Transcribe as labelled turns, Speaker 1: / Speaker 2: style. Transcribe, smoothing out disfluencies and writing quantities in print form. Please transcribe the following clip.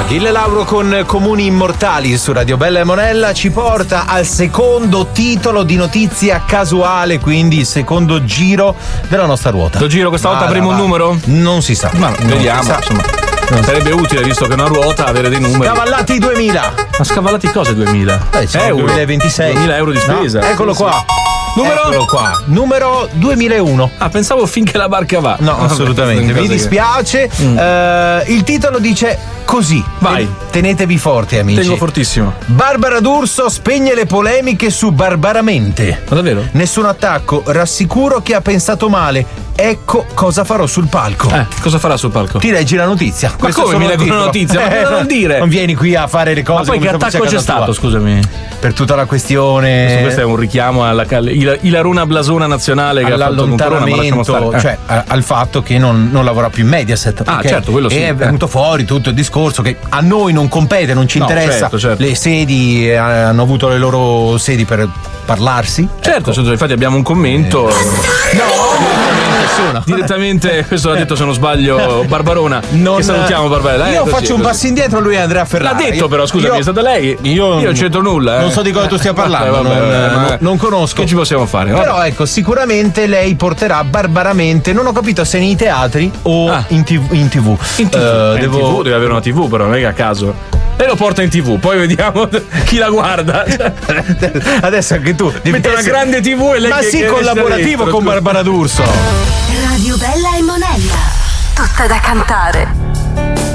Speaker 1: Il Lauro con Comuni Immortali su Radio Bella e Monella ci porta al secondo titolo di notizia casuale, quindi il secondo giro della nostra ruota.
Speaker 2: Lo giro questa volta avremo un numero?
Speaker 1: Non si sa.
Speaker 2: Ma vediamo, insomma. Sarebbe utile, visto che è una ruota, avere dei numeri.
Speaker 1: Scavallati 2000.
Speaker 2: Ma scavallati cosa 2000?
Speaker 1: Euro. 2026.
Speaker 2: 2000 euro di spesa.
Speaker 1: No, eccolo qua.
Speaker 2: Numero?
Speaker 1: Eccolo qua. Numero 2001.
Speaker 2: Ah, pensavo finché la barca va.
Speaker 1: No, assolutamente. Mi dispiace. Il titolo dice così.
Speaker 2: Vai.
Speaker 1: Tenetevi forti, amici.
Speaker 2: Tengo fortissimo.
Speaker 1: Barbara D'Urso spegne le polemiche su Barbaramente.
Speaker 2: Ma davvero?
Speaker 1: Nessun attacco, rassicuro chi ha pensato male. Ecco cosa farò sul palco.
Speaker 2: Cosa farà sul palco?
Speaker 1: Ti leggi la notizia.
Speaker 2: Ma come mi leggo una notizia? Ma cosa non dire?
Speaker 1: Non vieni qui a fare le cose.
Speaker 2: Ma poi
Speaker 1: come
Speaker 2: che attacco c'è stato,
Speaker 1: tua.
Speaker 2: scusami?
Speaker 1: Per tutta la questione.
Speaker 2: Questo è un richiamo alla Ilaruna Blasona nazionale che ha fatto con Corona, ma lasciamo stare.
Speaker 1: Cioè al fatto che non lavora più in Mediaset.
Speaker 2: Certo, quello sì.
Speaker 1: E è venuto fuori tutto il discorso che a noi non compete, non ci interessa.
Speaker 2: Certo.
Speaker 1: Le sedi hanno avuto le loro sedi per parlarsi.
Speaker 2: Certo, infatti abbiamo un commento. Direttamente, questo l'ha detto se non sbaglio Barbarona. Che salutiamo Barbarella.
Speaker 1: Io faccio un passo indietro, lui è Andrea Ferrari.
Speaker 2: L'ha detto però, scusami, è stata lei. Io non c'entro nulla.
Speaker 1: Non so di cosa tu stia parlando, non conosco.
Speaker 2: Che ci possiamo fare?
Speaker 1: Però ecco, sicuramente lei porterà Barbaramente, non ho capito se nei teatri o in TV. In TV
Speaker 2: deve avere una TV, però non è che a caso. Lei lo porta in TV, poi vediamo chi la guarda.
Speaker 1: Adesso anche tu
Speaker 2: mette una grande TV e lei
Speaker 1: che collaborativo con Barbara D'Urso.
Speaker 3: Radio Bella e Monella, tutta da cantare.